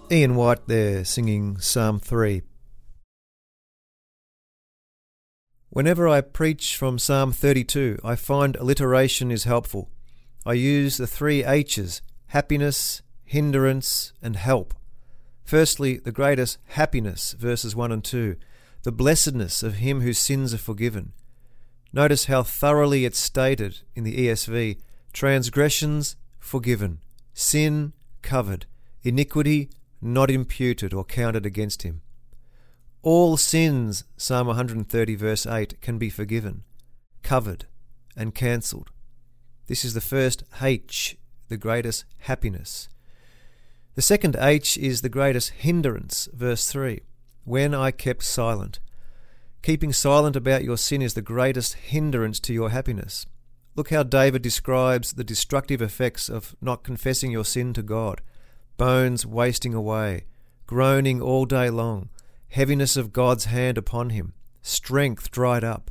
Ian White there singing Psalm 3. Whenever I preach from Psalm 32, I find alliteration is helpful. I use the three H's: happiness, hindrance, and help. Firstly, the greatest happiness, verses 1 and 2, the blessedness of him whose sins are forgiven. Notice how thoroughly it's stated in the ESV: transgressions forgiven, sin covered, iniquity not imputed or counted against him. All sins, Psalm 130 verse 8, can be forgiven, covered, and cancelled. This is the first H, the greatest happiness. The second H is the greatest hindrance, verse 3, when I kept silent. Keeping silent about your sin is the greatest hindrance to your happiness. Look how David describes the destructive effects of not confessing your sin to God. Bones wasting away, groaning all day long, heaviness of God's hand upon him, strength dried up.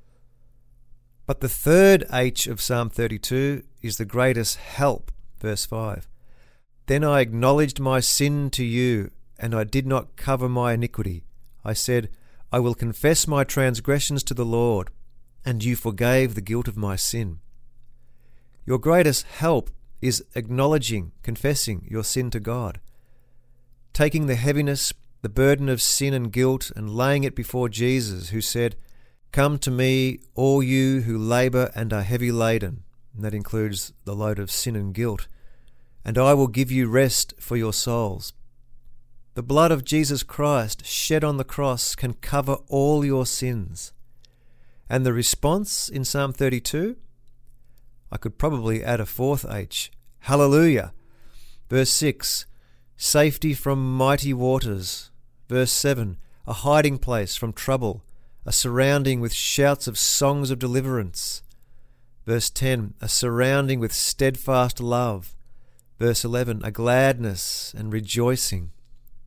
But the third H of Psalm 32 is the greatest help, verse 5. Then I acknowledged my sin to you, and I did not cover my iniquity. I said, I will confess my transgressions to the Lord, and you forgave the guilt of my sin. Your greatest help is acknowledging, confessing your sin to God, taking the heaviness, the burden of sin and guilt, and laying it before Jesus, who said, Come to me, all you who labour and are heavy laden, and that includes the load of sin and guilt, and I will give you rest for your souls. The blood of Jesus Christ shed on the cross can cover all your sins. And the response in Psalm 32? I could probably add a fourth H. Hallelujah. Verse 6, safety from mighty waters. Verse 7, a hiding place from trouble, a surrounding with shouts of songs of deliverance. Verse 10, a surrounding with steadfast love. Verse 11, a gladness and rejoicing.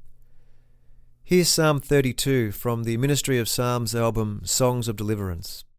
Here's Psalm 32 from the Ministry of Psalms album Songs of Deliverance.